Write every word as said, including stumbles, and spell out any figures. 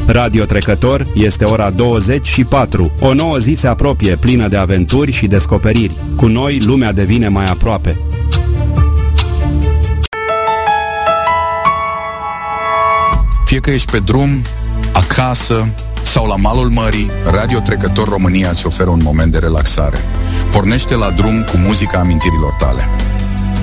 Radio Trecător este ora douăzeci și patru. O nouă zi se apropie, plină de aventuri și descoperiri. Cu noi, lumea devine mai aproape. Fie că ești pe drum, acasă sau la malul mării, Radio Trecător România îți oferă un moment de relaxare. Pornește la drum cu muzica amintirilor tale.